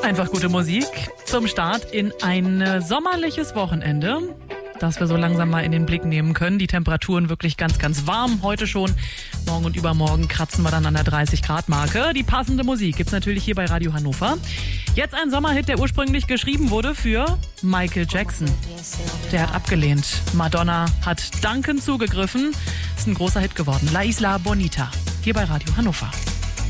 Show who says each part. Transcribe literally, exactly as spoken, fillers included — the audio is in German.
Speaker 1: Einfach gute Musik zum Start in ein sommerliches Wochenende, das wir so langsam mal in den Blick nehmen können. Die Temperaturen wirklich ganz, ganz warm heute schon. Morgen und übermorgen kratzen wir dann an der dreißig Grad Marke. Die passende Musik gibt's natürlich hier bei Radio Hannover. Jetzt ein Sommerhit, der ursprünglich geschrieben wurde für Michael Jackson. Der hat abgelehnt. Madonna hat dankend zugegriffen. Ist ein großer Hit geworden. La Isla Bonita. Hier bei Radio Hannover.